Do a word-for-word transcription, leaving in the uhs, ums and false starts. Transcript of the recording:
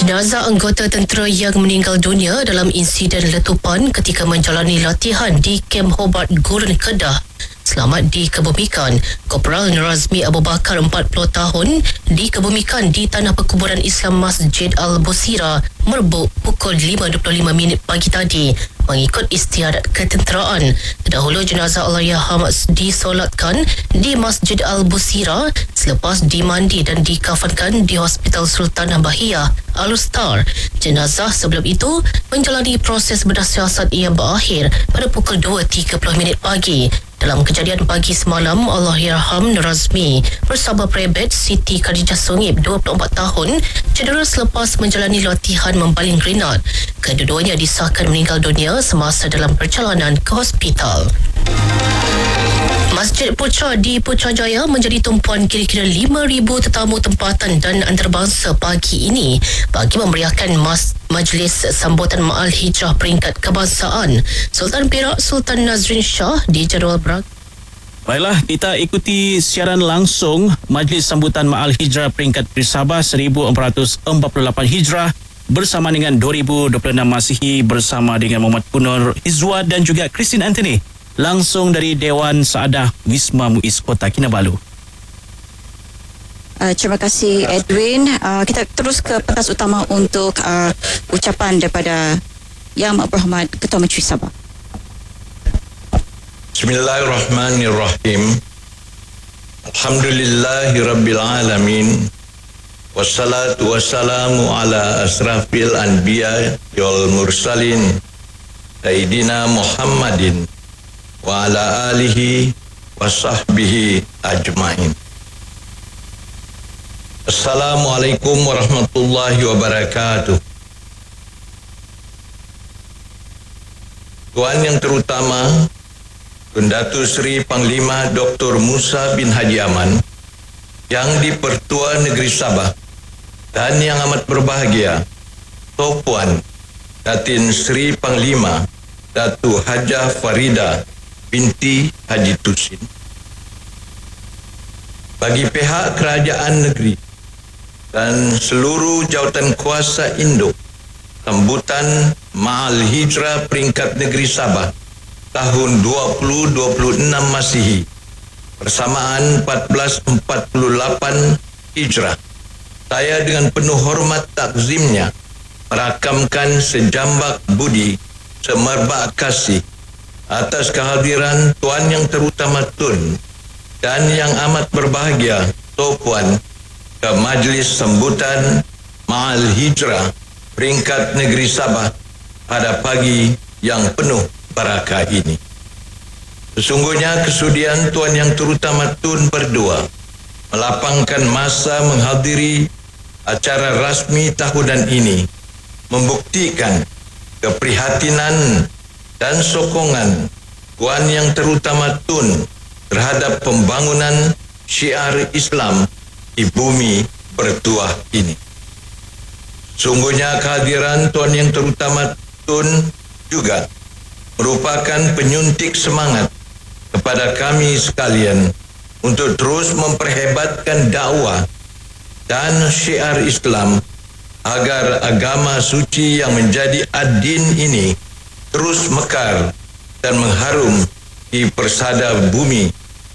Jenazah anggota tentera yang meninggal dunia dalam insiden letupan ketika menjalani latihan di Kem Hobart Gurun Kedah selamat dikebumikan. Korporal Razmi Abu Bakar, empat puluh tahun, dikebumikan di Tanah Perkuburan Islam Masjid Al-Busira, Merbuk pukul lima dua puluh lima minit pagi tadi mengikut istiadat ketenteraan. Terdahulu jenazah Allahyarham disolatkan di Masjid Al-Busira selepas dimandi dan dikafankan di Hospital Sultan Bahiyah Al-Ustar. Jenazah sebelum itu menjalani proses bedah siasat yang berakhir pada pukul dua tiga puluh minit pagi. Dalam kejadian pagi semalam, Allahyarham Razmi bersama Prebet Siti Khadijah Sungib, dua puluh empat tahun, cedera selepas menjalani latihan membaling grenad. Kedua-duanya disahkan meninggal dunia semasa dalam perjalanan ke hospital. Masjid Putra di Putrajaya menjadi tumpuan kira-kira lima ribu tetamu tempatan dan antarabangsa pagi ini bagi memeriahkan mas, Majlis Sambutan Ma'al Hijrah Peringkat Kebangsaan. Sultan Perak Sultan Nazrin Shah dijadual berak. Baiklah, kita ikuti siaran langsung Majlis Sambutan Ma'al Hijrah Peringkat Bersabah seribu empat ratus empat puluh lapan Hijrah bersama dengan dua ribu dua puluh enam Masihi bersama dengan Muhammad Punor Hizwa dan juga Christine Anthony. Langsung dari Dewan Saadah Wisma Muiz Kota Kinabalu. Uh, terima kasih Edwin. Uh, kita terus ke pentas utama untuk uh, ucapan daripada Yang Amat Berhormat Ketua Menteri Sabah. Bismillahirrahmanirrahim. Alhamdulillahirabbil alamin. Wassalatu wassalamu ala asrafil anbiya wal mursalin Sayyidina Muhammadin wa ala alihi wa sahbihi ajma'in. Assalamualaikum warahmatullahi wabarakatuh. Tuan yang terutama, Tun Datu Seri Panglima Doktor Musa bin Haji Aman, Yang di-Pertua Negeri Sabah, dan yang amat berbahagia, Topuan Datin Seri Panglima Datu Hajah Farida binti Haji Tusin. Bagi pihak kerajaan negeri dan seluruh jawatan kuasa induk, sambutan Ma'al Hijrah Peringkat Negeri Sabah tahun dua ribu dua puluh enam Masihi bersamaan empat belas empat puluh lapan Hijrah, saya dengan penuh hormat takzimnya merakamkan sejambak budi semerbak kasih atas kehadiran Tuan Yang Terutama Tun dan yang amat berbahagia Topuan ke Majlis Sambutan Ma'al Hijrah Peringkat Negeri Sabah pada pagi yang penuh barakah ini. Sesungguhnya kesudian Tuan Yang Terutama Tun berdua melapangkan masa menghadiri acara rasmi tahunan ini membuktikan keprihatinan dan sokongan Tuan Yang Terutama Tun terhadap pembangunan syiar Islam di bumi bertuah ini. Sungguhnya kehadiran Tuan Yang Terutama Tun juga merupakan penyuntik semangat kepada kami sekalian untuk terus memperhebatkan dakwah dan syiar Islam agar agama suci yang menjadi ad-din ini terus mekar dan mengharum di persada bumi